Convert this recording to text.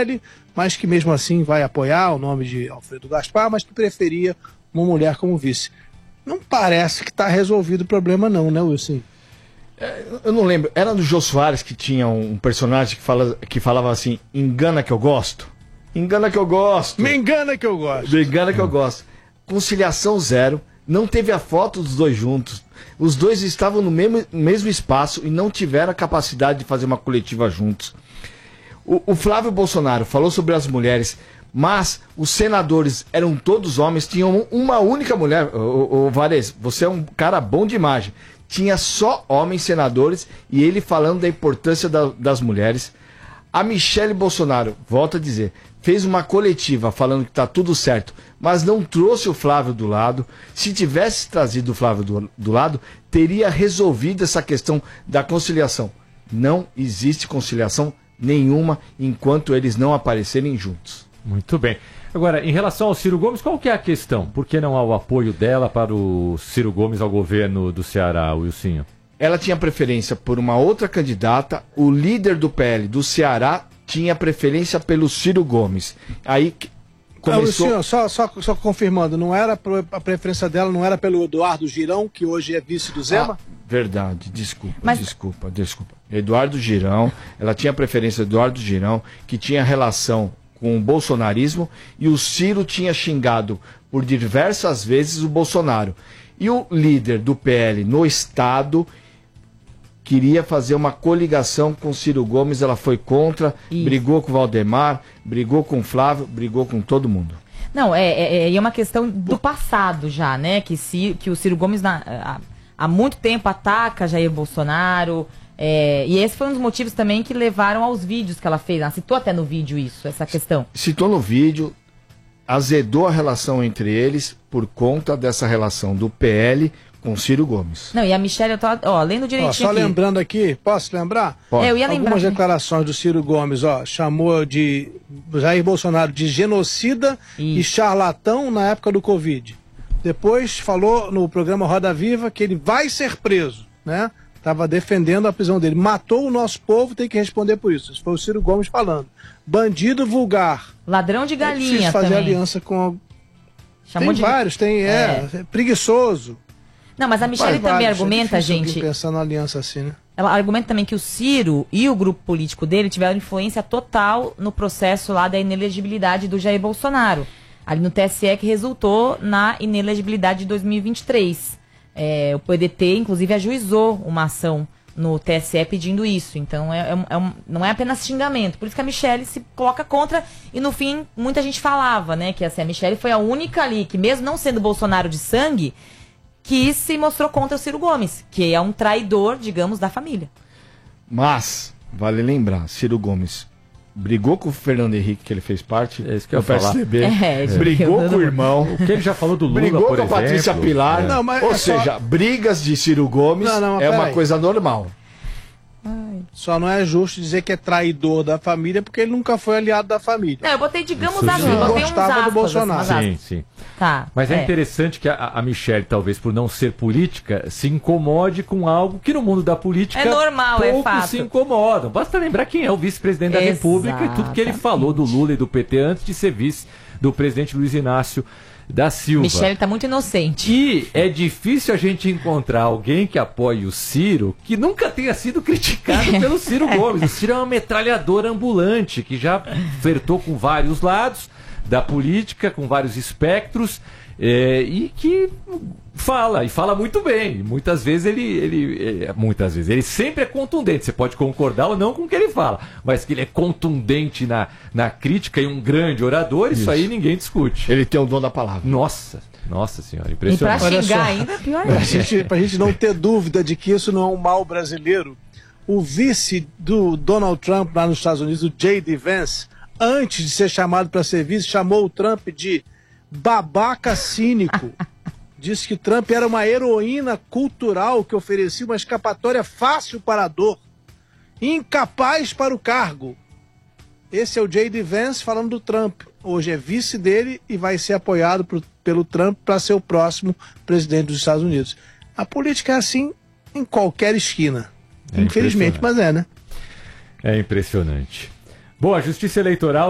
PL, mas que mesmo assim vai apoiar o nome de Alfredo Gaspar, mas que preferia uma mulher como vice. Não parece que está resolvido o problema não, né, Wilson? Eu não lembro, era do Jô Soares que tinha um personagem que falava assim, engana que eu gosto? Engana que eu gosto. Me engana que eu gosto. Me engana que eu gosto. Conciliação zero, não teve a foto dos dois juntos. Os dois estavam no mesmo espaço e não tiveram a capacidade de fazer uma coletiva juntos. O Flávio Bolsonaro falou sobre as mulheres, mas os senadores eram todos homens, tinham uma única mulher. O Varese, você é um cara bom de imagem. Tinha só homens senadores e ele falando da importância das mulheres. A Michele Bolsonaro, volto a dizer, fez uma coletiva falando que está tudo certo, mas não trouxe o Flávio do lado. Se tivesse trazido o Flávio do lado, teria resolvido essa questão da conciliação. Não existe conciliação nenhuma enquanto eles não aparecerem juntos. Muito bem. Agora, em relação ao Ciro Gomes, qual que é a questão? Por que não há o apoio dela para o Ciro Gomes ao governo do Ceará, Wilsinho? Ela tinha preferência por uma outra candidata, o líder do PL do Ceará tinha preferência pelo Ciro Gomes. Aí começou... Wilson, só confirmando, não era a preferência dela não era pelo Eduardo Girão, que hoje é vice do Zema? Verdade, desculpa. Eduardo Girão, ela tinha preferência do Eduardo Girão, que tinha relação com o bolsonarismo, e o Ciro tinha xingado por diversas vezes o Bolsonaro. E o líder do PL no estado queria fazer uma coligação com o Ciro Gomes, ela foi contra, brigou com o Valdemar, brigou com o Flávio, brigou com todo mundo. Não, é uma questão do passado já, né? Que o Ciro Gomes há muito tempo ataca Jair Bolsonaro. E esse foi um dos motivos também que levaram aos vídeos que ela fez. Ela citou até no vídeo essa questão. Citou no vídeo, azedou a relação entre eles por conta dessa relação do PL com Ciro Gomes. Não, e a Michele, lendo direitinho só aqui. Lembrando aqui, posso lembrar? Pode. Eu ia lembrar. Algumas declarações do Ciro Gomes, chamou de Jair Bolsonaro de genocida e charlatão na época do Covid. Depois falou no programa Roda Viva que ele vai ser preso, né? Estava defendendo a prisão dele. Matou o nosso povo, tem que responder por isso. Isso foi o Ciro Gomes falando. Bandido vulgar. Ladrão de galinha também. É difícil fazer aliança com... Chamou tem vários, preguiçoso. Não, mas a Michele também argumenta, gente... pensando na aliança assim, né? Ela argumenta também que o Ciro e o grupo político dele tiveram influência total no processo lá da inelegibilidade do Jair Bolsonaro. Ali no TSE, que resultou na inelegibilidade de 2023. O PDT, inclusive, ajuizou uma ação no TSE pedindo isso. Então, não é apenas xingamento. Por isso que a Michele se coloca contra. E, no fim, muita gente falava, né? Que a Michele foi a única ali que, mesmo não sendo Bolsonaro de sangue, que se mostrou contra o Ciro Gomes, que é um traidor, digamos, da família. Mas, vale lembrar, Ciro Gomes brigou com o Fernando Henrique, que ele fez parte do PSDB, brigou com o irmão, o que ele já falou do Lula, brigou por com a Patrícia Pilar, ou seja, brigas de Ciro Gomes é uma coisa normal. Só não é justo dizer que é traidor da família, porque ele nunca foi aliado da família. Não, eu botei, digamos assim, eu botei uns aspas, do Bolsonaro. Sim. Tá, mas é interessante que a Michele, talvez por não ser política, se incomode com algo que no mundo da política é normal, poucos se incomodam. Basta lembrar quem é o vice-presidente da República e tudo que ele falou do Lula e do PT antes de ser vice do presidente Luiz Inácio da Silva. Michele tá muito inocente. E é difícil a gente encontrar alguém que apoie o Ciro que nunca tenha sido criticado pelo Ciro Gomes. O Ciro é uma metralhadora ambulante que já flertou com vários lados da política, com vários espectros, e que fala muito bem. Muitas vezes ele sempre é contundente. Você pode concordar ou não com o que ele fala, mas que ele é contundente na crítica e um grande orador, isso aí ninguém discute. Ele tem o dom da palavra. Nossa senhora, impressionante. E pra xingar ainda, pior. Pra gente não ter dúvida de que isso não é um mal brasileiro, o vice do Donald Trump lá nos Estados Unidos, o J.D. Vance, antes de ser chamado para ser vice, chamou o Trump de babaca cínico. Disse que Trump era uma heroína cultural que oferecia uma escapatória fácil para a dor, incapaz para o cargo. Esse é o J.D. Vance falando do Trump. Hoje é vice dele e vai ser apoiado pelo Trump para ser o próximo presidente dos Estados Unidos. A política é assim em qualquer esquina. Infelizmente, mas né? É impressionante. Bom, a Justiça Eleitoral